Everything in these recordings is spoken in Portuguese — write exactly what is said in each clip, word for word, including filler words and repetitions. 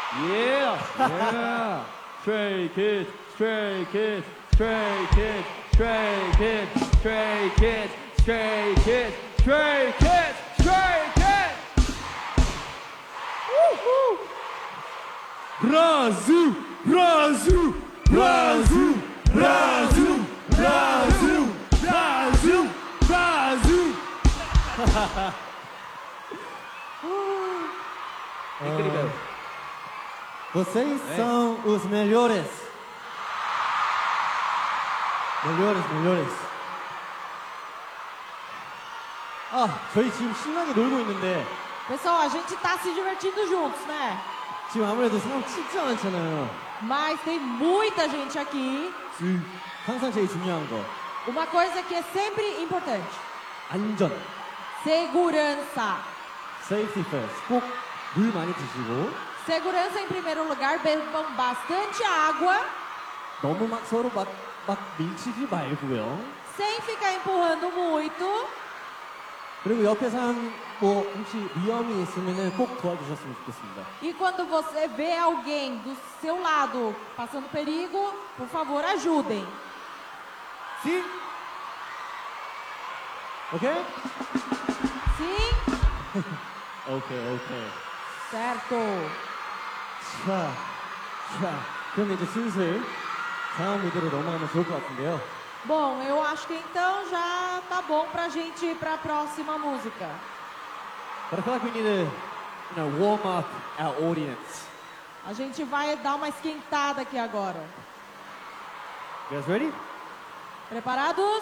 Yeah, yeah. Stray Kids, Stray Kids, Stray Kids, Stray Kids, Stray Kids, Stray Kids, Stray Kids, Stray Kids. Woohoo! Brasil, Brasil, Brasil, Brasil, Brasil, Brasil, Brasil. Incrível. Vocês são os melhores. Melhores, melhores. 아, 저희 지금 신나게 놀고 있는데 Pessoal, a gente tá se divertindo juntos, né? 지금 아무래도 사람 진짜 많잖아요. Mas tem muita gente aqui. 항상 제일 중요한 거 Uma coisa que é sempre importante: 안전, segurança. safety first. 꼭 물 많이 드시고 Segurança em primeiro lugar, bebam bastante água, 너무 막 서로 막, 막 밀치지 말고요. sem ficar empurrando muito. 그리고 옆에 사람 뭐 혹시 위험이 있으면 꼭 도와주셨으면 좋겠습니다. E quando você vê alguém do seu lado passando perigo, por favor, ajudem. 시? 오케이? Sim? 오케이, 오케이. Certo. 자, 자, 그럼 이제 슬슬 다음 무대로 넘어가면 좋을 것 같은데요. Bom, eu acho que então já tá bom pra gente ir pra próxima música. But I feel like we need to, you know, warm up our audience. A gente vai dar uma esquentada aqui agora. You guys ready? Preparados?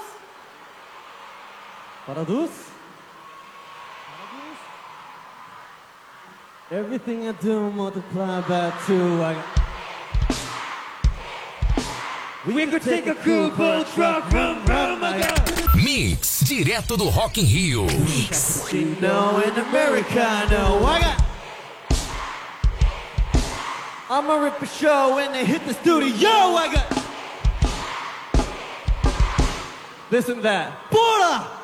Parados? Everything I do multiply by two. I... We could take a cool boat truck, rum, rum, my God. Mix, direto do Rock in Rio. Mix. You know, in America, I know I got. I'ma rip a show when they hit the studio. I got. Listen to that. Bora!